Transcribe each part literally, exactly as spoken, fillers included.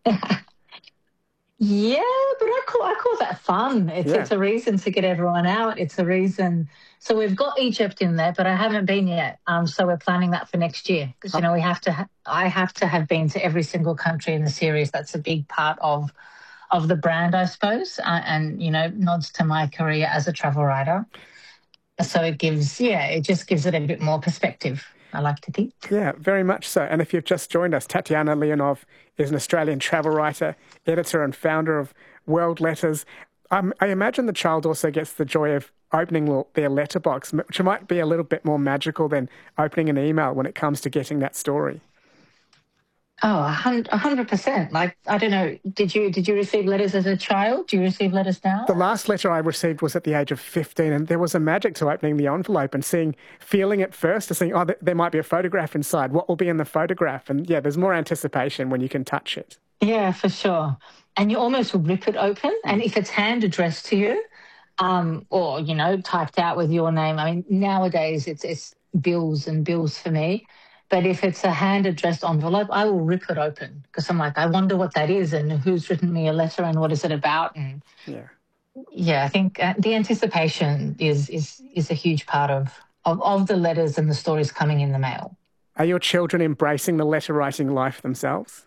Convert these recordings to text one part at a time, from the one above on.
Yeah, but I call I call that fun. It's Yeah. it's a reason to get everyone out. It's a reason. So we've got Egypt in there, but I haven't been yet. Um, so we're planning that for next year because you Oh, know we have to. Ha- I have to have been to every single country in the series. That's a big part of of the brand, I suppose, uh, and you know nods to my career as a travel writer. So it gives, yeah, it just gives it a bit more perspective. I like to think. yeah, very much so. And if you've just joined us, Tatiana Leonov is an Australian travel writer, editor and founder of World Letters. Um, I imagine the child also gets the joy of opening their letterbox, which might be a little bit more magical than opening an email when it comes to getting that story. Oh, a hun- a hundred percent. Like, I don't know. Did you did you receive letters as a child? Do you receive letters now? The last letter I received was at the age of fifteen, and there was a magic to opening the envelope and seeing, feeling it first, to seeing, oh, there might be a photograph inside. What will be in the photograph? And yeah, there's more anticipation when you can touch it. Yeah, for sure. And you almost rip it open, and if it's hand addressed to you, um, or you know, typed out with your name. I mean, nowadays it's it's bills and bills for me. But if it's a hand addressed envelope, I will rip it open because I'm like, I wonder what that is and who's written me a letter and what is it about. And Yeah. yeah, I think uh, the anticipation is is is a huge part of, of of the letters and the stories coming in the mail. Are your children embracing the letter writing life themselves?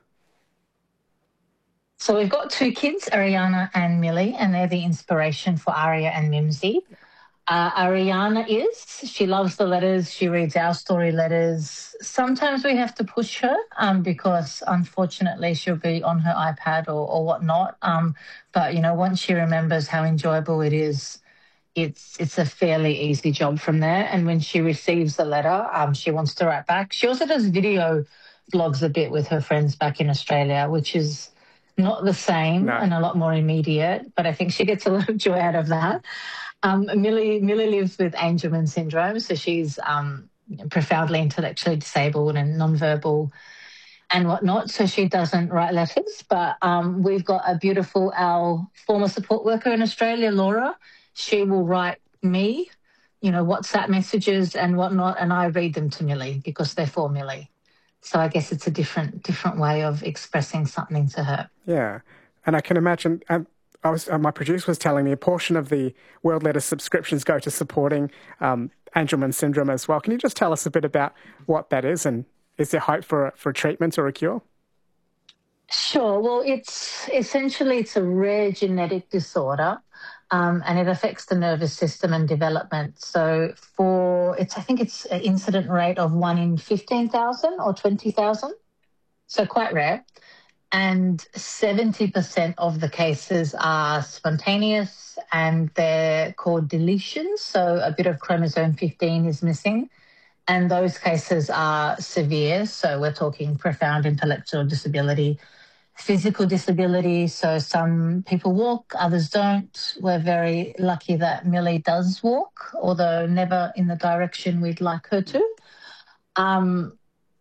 So we've got two kids, Ariana and Millie, and they're the inspiration for Aria and Mimsy. Uh, Ariana is, she loves the letters. She reads our story letters. Sometimes we have to push her um, because unfortunately she'll be on her iPad or, or whatnot. Um, but, you know, once she remembers how enjoyable it is, it's it's a fairly easy job from there. And when she receives the letter, um, she wants to write back. She also does video blogs a bit with her friends back in Australia, which is not the same No. and a lot more immediate, but I think she gets a lot of joy out of that. Um, Millie, Millie lives with Angelman syndrome, so she's um, profoundly intellectually disabled and nonverbal and whatnot, so she doesn't write letters. But um, we've got a beautiful, our former support worker in Australia, Laura. She will write me, you know, WhatsApp messages and whatnot, and I read them to Millie because they're for Millie. So I guess it's a different different way of expressing something to her. Yeah. And I can imagine, um, I was, uh, my producer was telling me a portion of the World Letters subscriptions go to supporting um, Angelman syndrome as well. Can you just tell us a bit about what that is, and is there hope for a, for a treatment or a cure? Sure. Well, it's essentially it's a rare genetic disorder, um, and it affects the nervous system and development. So, for it's I think it's an incident rate of one in fifteen thousand or twenty thousand. So quite rare, and seventy percent of the cases are spontaneous, and they're called deletions. So a bit of chromosome fifteen is missing. And those cases are severe. So we're talking profound intellectual disability, physical disability. So some people walk, others don't. We're very lucky that Millie does walk, although never in the direction we'd like her to. Um,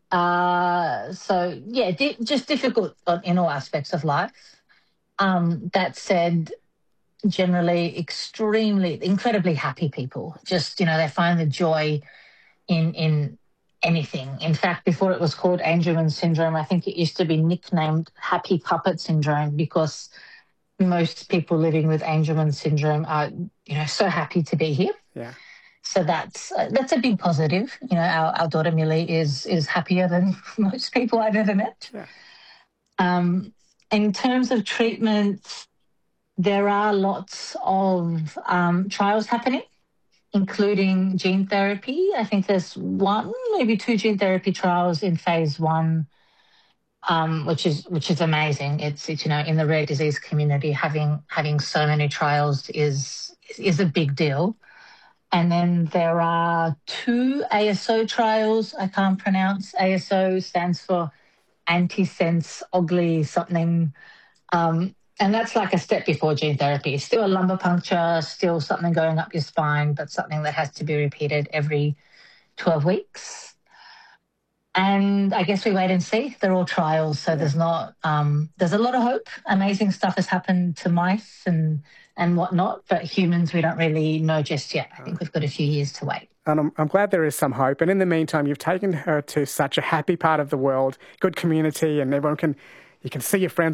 uh, so yeah, di- just difficult in all aspects of life. Um, that said, generally extremely, incredibly happy people. Just you know, they find the joy in in anything. In fact, before it was called Angelman syndrome, I think it used to be nicknamed Happy Puppet syndrome because most people living with Angelman syndrome are, you know, so happy to be here. Yeah. So that's uh, that's a big positive. You know, our, our daughter Millie is is happier than most people I've ever met. Yeah. Um, in terms of treatments, there are lots of um, trials happening, including gene therapy. I think there's one, maybe two gene therapy trials in phase one, um, which is which is amazing. It's, it's you know in the rare disease community, having having so many trials is is a big deal. And then there are two A S O trials. I can't pronounce. A S O stands for antisense ogly something. Um, and that's like a step before gene therapy. Still a lumbar puncture, still something going up your spine, but something that has to be repeated every twelve weeks. And I guess we wait and see. They're all trials, so Yeah. there's not. Um, there's a lot of hope. Amazing stuff has happened to mice and and whatnot, but humans we don't really know just yet. I think we've got a few years to wait. And I'm, I'm glad there is some hope. And in the meantime, you've taken her to such a happy part of the world, good community, and everyone can, you can see your friends